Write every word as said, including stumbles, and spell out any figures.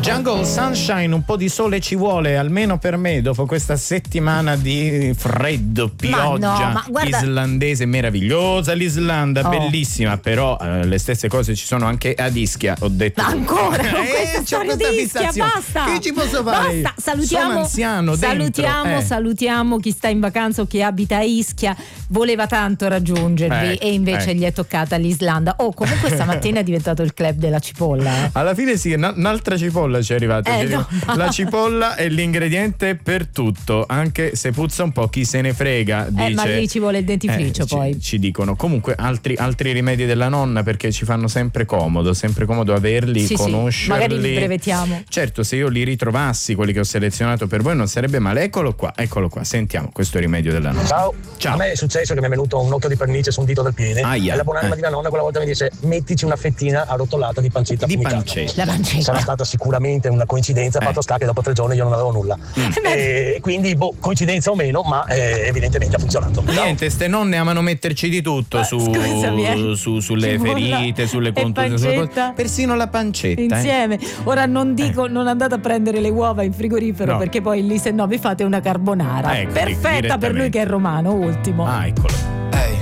Jungle Sunshine, un po' di sole ci vuole, almeno per me, dopo questa settimana di freddo, pioggia ma no, ma guarda... islandese meravigliosa. L'Islanda, oh. bellissima, però eh, le stesse cose ci sono anche ad Ischia, ho detto. Ma ancora con eh, questa storia di Ischia, basta. Che ci posso fare? Basta, salutiamo, sono anziano, salutiamo, eh. salutiamo chi sta in vacanza o chi abita a Ischia, voleva tanto raggiungervi eh, e invece eh. gli è toccata l'Islanda. Oh, comunque stamattina è diventato il club della cipolla. Eh. Alla fine sì, un'altra cipolla ci è arrivata. Eh, no. La cipolla è l'ingrediente per tutto, anche se puzza un po', chi se ne frega. Dice, eh, ma lì ci vuole il dentifricio, eh, poi. Ci, ci dicono comunque altri, altri rimedi della nonna, perché ci fanno sempre comodo, sempre comodo averli, sì, conoscerli. Sì, magari li brevetiamo. Certo, se io li ritrovassi, quelli che ho selezionato per voi, non sarebbe male. Eccolo qua, eccolo qua. Sentiamo questo rimedio della nonna. Ciao. Ciao. A me è successo che mi è venuto un occhio di pernice su un dito del piede. Aia. E la buonanima eh. di mia nonna quella volta mi dice: mettici una fettina arrotolata di pancetta di affumicata. pancetta. La pancetta. Sarà stata sicuramente una coincidenza, eh. fatto sta che dopo tre giorni io non avevo nulla. Mm. E quindi, boh, coincidenza o meno, ma eh, evidentemente ha funzionato. Niente, ste nonne amano metterci di tutto, eh, su, scusami, eh. su, sulle Cipolla ferite, sulle contusioni, persino la pancetta. Insieme. Eh. Ora non dico, eh. non andate a prendere le uova in frigorifero, no. perché poi lì se no vi fate una carbonara. Ecco, perfetta per lui che è romano, ultimo. Ah, eccolo.